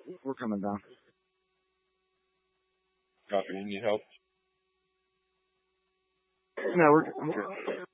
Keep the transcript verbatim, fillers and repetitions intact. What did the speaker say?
We're coming down. Copy. You need help? No, we're, we're